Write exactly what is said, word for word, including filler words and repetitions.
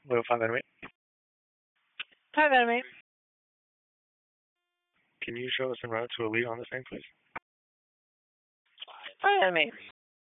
Hello, five enemy. Five enemy. Can you show us en route to elite on this thing, please? Five enemy.